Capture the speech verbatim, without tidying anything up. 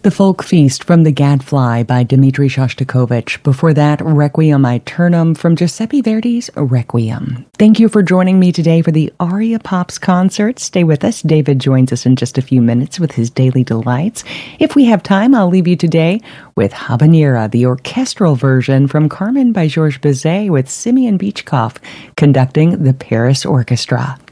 The Folk Feast from The Gadfly by Dmitri Shostakovich. Before that, Requiem Aeternum from Giuseppe Verdi's Requiem. Thank you for joining me today for the Aria Pops concert. Stay with us. David joins us in just a few minutes with his daily delights. If we have time, I'll leave you today with Habanera, the orchestral version from Carmen by Georges Bizet with Simeon Beachkoff conducting the Paris Orchestra.